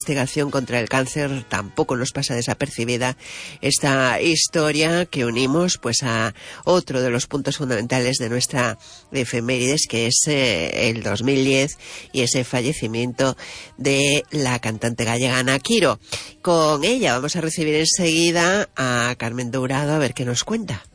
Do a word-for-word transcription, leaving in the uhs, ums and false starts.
investigación contra el cáncer tampoco nos pasa desapercibida esta historia que unimos pues a otro de los puntos fundamentales de nuestra efemérides, que es eh, el dos mil diez y ese fallecimiento de la cantante gallega Ana Quiro. Con ella vamos a recibir enseguida a Carmen Dourado a ver qué nos cuenta.